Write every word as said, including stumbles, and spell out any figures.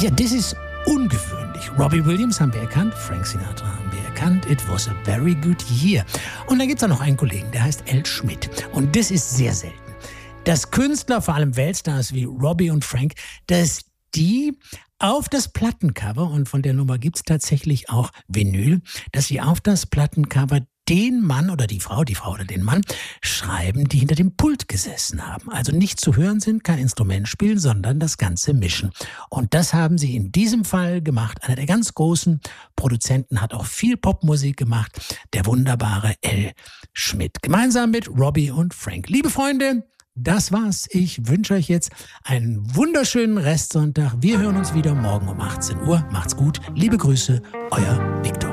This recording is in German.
Ja, das ist ungewöhnlich. Robbie Williams haben wir erkannt, Frank Sinatra haben wir erkannt. It was a very good year. Und dann gibt es da noch einen Kollegen, der heißt Al Schmidt. Und das ist sehr selten. Dass Künstler, vor allem Weltstars wie Robbie und Frank, dass die auf das Plattencover, und von der Nummer gibt es tatsächlich auch Vinyl, dass sie auf das Plattencover den Mann oder die Frau, die Frau oder den Mann schreiben, die hinter dem Pult gesessen haben. Also nicht zu hören sind, kein Instrument spielen, sondern das Ganze mischen. Und das haben sie in diesem Fall gemacht. Einer der ganz großen Produzenten hat auch viel Popmusik gemacht, der wunderbare Al Schmidt. Gemeinsam mit Robbie und Frank. Liebe Freunde, das war's. Ich wünsche euch jetzt einen wunderschönen Restsonntag. Wir hören uns wieder morgen um achtzehn Uhr. Macht's gut. Liebe Grüße, euer Viktor.